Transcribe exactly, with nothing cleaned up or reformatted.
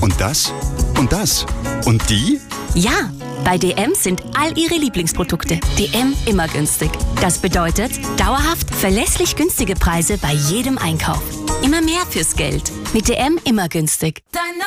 Und das? Und das? Und die? Ja, bei D M sind all Ihre Lieblingsprodukte D M immer günstig. Das bedeutet dauerhaft verlässlich günstige Preise bei jedem Einkauf. Immer mehr fürs Geld. Mit D M immer günstig.